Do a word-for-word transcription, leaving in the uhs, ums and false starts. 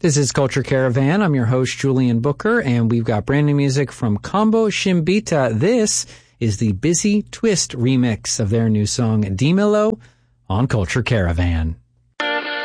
This is Culture Caravan. I'm your host, Julian Booker, and we've got brand new music from Combo Shimbita. This is the Busy Twist remix of their new song, Dimelo, on Culture Caravan.